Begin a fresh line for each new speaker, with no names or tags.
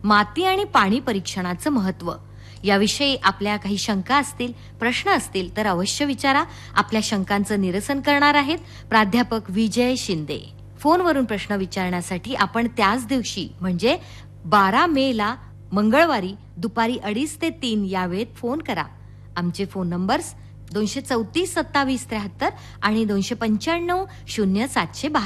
माती आणि पाणी परीक्षणाचं महत्त्व याविषयी आपल्या काही शंका असतील, प्रश्न असतील तर अवश्य विचारा. आपल्या शंकांचं निरसन करणार आहेत प्राध्यापक विजय शिंदे. फोनवरून प्रश्न विचारण्यासाठी आपण त्याच दिवशी म्हणजे 12 मेला मंगळवारी दुपारी 2:30 ते 3 या वेळेत फोन करा. आमचे फोन नंबर्स 234 27 73 आणि 295 0772.